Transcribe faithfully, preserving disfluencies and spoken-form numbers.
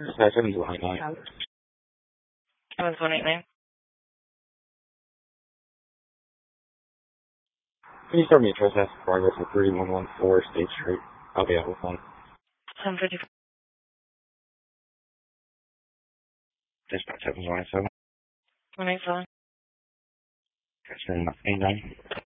Seven's line nine. Seven's one eight nine. Can you start me a trespass progress at three one one four State Street? I'll be out with one. Seven fifty four. Dispatch seven one seven. One eight seven. Catch me in eight nine.